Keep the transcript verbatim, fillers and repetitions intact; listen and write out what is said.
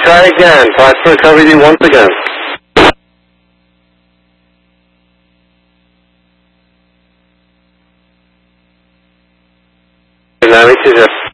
try again. Pause for recovery once again. Nine two zero.